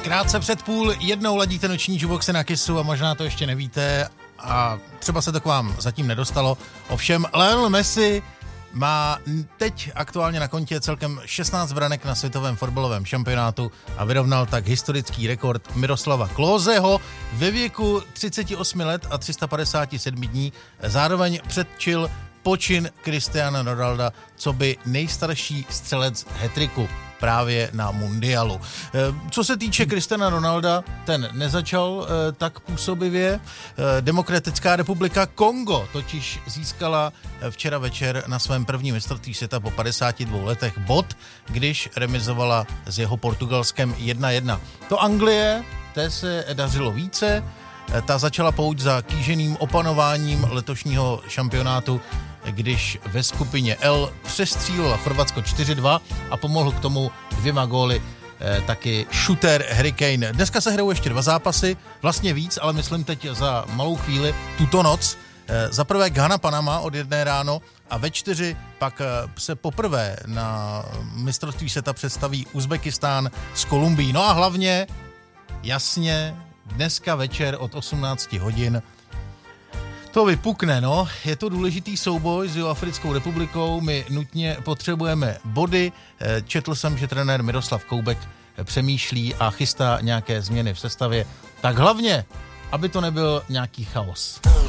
Krátce před 12:30 ladíte noční jukeboxy na Kissu a možná to ještě nevíte a třeba se to k vám zatím nedostalo. Ovšem Lionel Messi má teď aktuálně na kontě celkem 16 branek na světovém fotbalovém šampionátu a vyrovnal tak historický rekord Miroslava Klóseho ve věku 38 let a 357 dní. Zároveň předčil počin Cristiana Ronalda, co by nejstarší střelec hat-tricku právě na mundialu. Co se týče Cristiana Ronalda, ten nezačal tak působivě. Demokratická republika Kongo totiž získala včera večer na svém prvním mistrovství světa po 52 letech bod, když remizovala s jeho Portugalskem 1-1. To Anglie, té se dařilo více, ta začala pouť za kýženým opanováním letošního šampionátu, když ve skupině L přestřílila Chorvatsko 4-2 a pomohl k tomu 2 góly taky shooter Harry Kane. Dneska se hrajou ještě 2 zápasy, vlastně víc, ale myslím teď za malou chvíli, tuto noc. Za prvé Ghana Panama od 1 ráno a ve 4 pak se poprvé na mistrovství světa představí Uzbekistán s Kolumbií. No a hlavně, jasně, dneska večer od 18 hodin to vypukne, no. Je to důležitý souboj s Jihoafrickou republikou, my nutně potřebujeme body. Četl jsem, že trenér Miroslav Koubek přemýšlí a chystá nějaké změny v sestavě. Tak hlavně, aby to nebyl nějaký chaos.